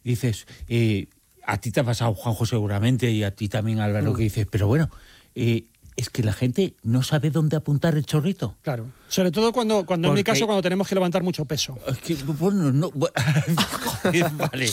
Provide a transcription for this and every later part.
dices, a ti te ha pasado, Juanjo, seguramente, y a ti también, Álvaro, que dices, pero bueno, es que la gente no sabe dónde apuntar el chorrito. Claro. Sobre todo cuando en mi caso, cuando tenemos que levantar mucho peso. Es que, bueno, no... vale.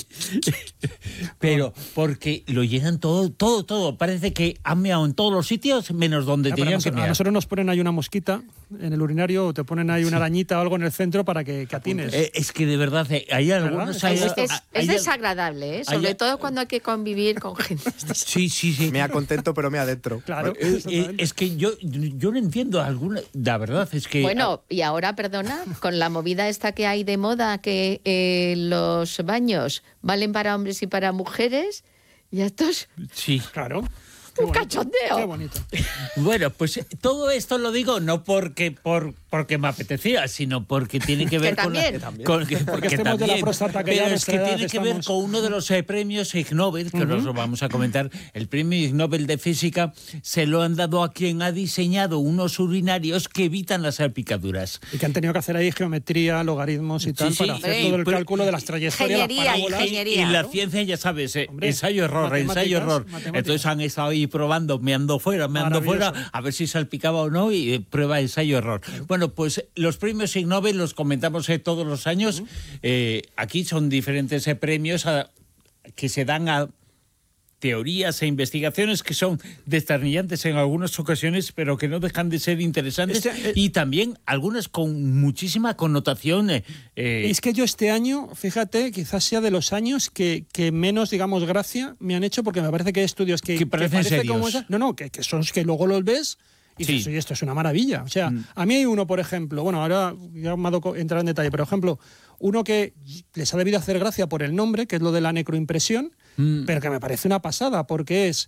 Pero porque lo llenan todo. Parece que han meado en todos los sitios, menos donde tenían que mear. A nosotros nos ponen ahí una mosquita en el urinario, o te ponen ahí una arañita o algo en el centro para que atines. Es que de verdad, hay algunos... Es desagradable, ¿eh? Sobre todo cuando hay que convivir con gente. Sí. Mea contento, pero mea dentro. Claro. Es que yo no entiendo alguna... La verdad es que... Bueno, y ahora, perdona, con la movida esta que hay de moda, que los baños valen para hombres y para mujeres, y estos... Sí. Claro. Un cachondeo. Qué bonito. Bueno, pues todo esto lo digo no porque me apetecía, sino porque tiene que ver porque estemos de la próstata, que pero ya es que tiene que ver con uno de los premios Ig Nobel, que nos lo vamos a comentar. El premio Ig Nobel de Física se lo han dado a quien ha diseñado unos urinarios que evitan las salpicaduras. Y que han tenido que hacer ahí geometría, logaritmos y tal, para hacer todo el cálculo de las trayectorias, las parábolas. Ingeniería. Y la ciencia, ya sabes, ensayo-error. Entonces han estado ahí probando, meando fuera, a ver si salpicaba o no, y prueba, ensayo-error. Bueno, pues los premios Ig Nobel los comentamos todos los años. Aquí son diferentes premios que se dan a teorías e investigaciones que son desternillantes en algunas ocasiones, pero que no dejan de ser interesantes, y también algunas con muchísima connotación. Es que yo este año, fíjate, quizás sea de los años que menos, digamos, gracia me han hecho, porque me parece que hay estudios que parecen serios. Como esa, que son que luego los ves y dices, oye, esto es una maravilla. O sea, a mí hay uno, por ejemplo, bueno, ahora ya me ha dado entrar en detalle, por ejemplo, uno que les ha debido hacer gracia por el nombre, que es lo de la necroimpresión, pero que me parece una pasada, porque es,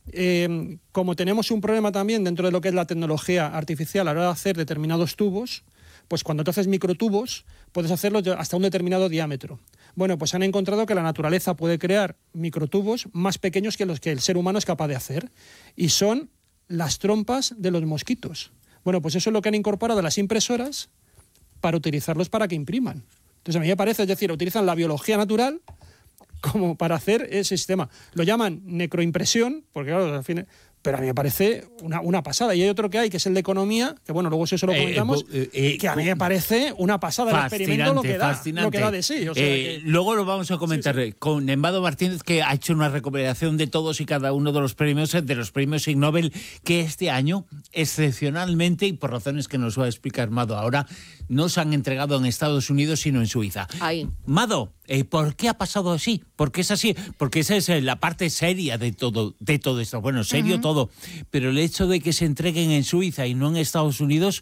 como tenemos un problema también dentro de lo que es la tecnología artificial a la hora de hacer determinados tubos, pues cuando tú haces microtubos, puedes hacerlos hasta un determinado diámetro. Bueno, pues han encontrado que la naturaleza puede crear microtubos más pequeños que los que el ser humano es capaz de hacer, y son las trompas de los mosquitos. Bueno, pues eso es lo que han incorporado a las impresoras para utilizarlos para que impriman. Entonces a mí me parece, es decir, utilizan la biología natural como para hacer ese sistema. Lo llaman necroimpresión, porque claro, al fin, pero a mí me parece una pasada. Y hay otro que es el de economía, que bueno, luego eso lo comentamos, que a mí me parece una pasada el experimento, lo que da de sí. O sea, luego lo vamos a comentar con Embado Martínez, que ha hecho una recopilación de todos y cada uno de los premios Ig Nobel, que este año, excepcionalmente, y por razones que nos va a explicar Mado ahora, no se han entregado en Estados Unidos, sino en Suiza. Ahí. Mado, ¿por qué ha pasado así? ¿Por qué es así? Porque esa es la parte seria de todo esto. Bueno, serio todo. Pero el hecho de que se entreguen en Suiza y no en Estados Unidos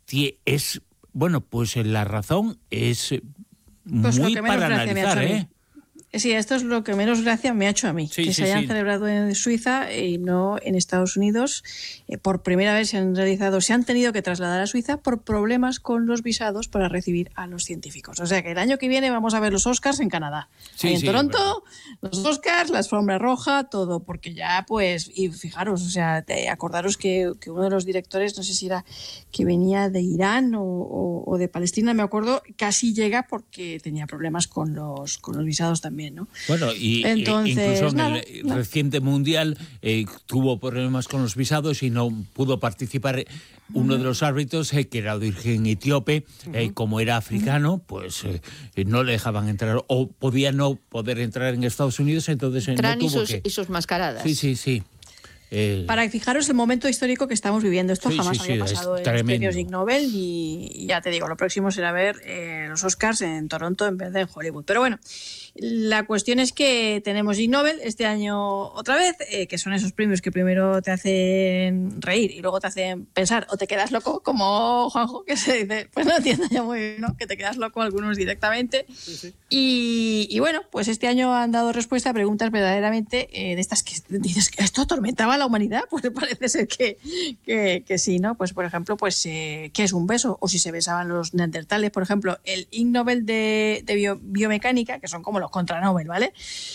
es, bueno, pues la razón es muy para analizar, ¿eh? Sí, esto es lo que menos gracia me ha hecho a mí, que se hayan celebrado en Suiza y no en Estados Unidos. Por primera vez se han tenido que trasladar a Suiza por problemas con los visados para recibir a los científicos. O sea que el año que viene vamos a ver los Oscars en Canadá. En Toronto, los Oscars, la alfombra roja, todo, porque ya pues, y fijaros, o sea, acordaros que uno de los directores, no sé si era que venía de Irán o de Palestina, me acuerdo, casi llega porque tenía problemas con los visados también. ¿No? Bueno, incluso en el reciente mundial tuvo problemas con los visados y no pudo participar uno de los árbitros, que era de origen etíope, como era africano, pues no le dejaban entrar, o podía no poder entrar en Estados Unidos, entonces no tuvo y sus mascaradas. Sí. Para fijaros el momento histórico que estamos viviendo. Esto jamás había pasado en los premios Ig Nobel, y ya te digo, lo próximo será ver los Oscars en Toronto en vez de en Hollywood. Pero bueno, la cuestión es que tenemos Ig Nobel este año otra vez, que son esos premios que primero te hacen reír y luego te hacen pensar o te quedas loco, como Juanjo, que se dice, pues no entiendo ya muy bien, ¿no? Que te quedas loco algunos directamente. Sí. Y bueno, pues este año han dado respuesta a preguntas verdaderamente de estas que dices que esto atormentaba a la humanidad, pues parece ser que sí, ¿no? Pues por ejemplo, pues ¿qué es un beso? O si se besaban los neandertales, por ejemplo, el Ig Nobel de biomecánica, que son como los contra Nobel, ¿vale?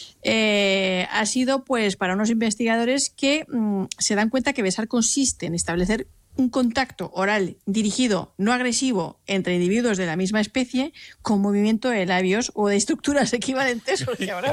Ha sido pues para unos investigadores que se dan cuenta que besar consiste en establecer un contacto oral dirigido, no agresivo, entre individuos de la misma especie, con movimiento de labios o de estructuras equivalentes.